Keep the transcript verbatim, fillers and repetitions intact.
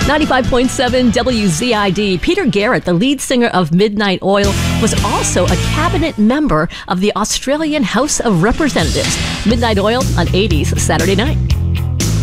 ninety-five point seven W Z I D. Peter Garrett, the lead singer of Midnight Oil, was also a cabinet member of the Australian House of Representatives. Midnight Oil on eighties Saturday Night.